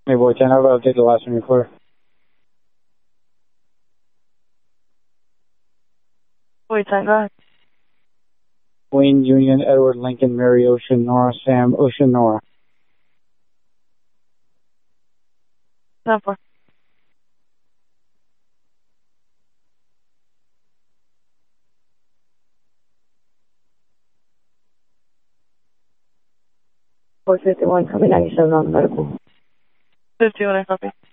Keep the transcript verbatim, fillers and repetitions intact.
Hey, boy, ten, I'll take the last one you're clear. Boy, ten, go ahead. Wayne, Union, Edward, Lincoln, Mary, Ocean, Nora, Sam, Ocean, Nora. ten four. four fifty-one, coming ninety-seven on the medical. fifty-one, I copy.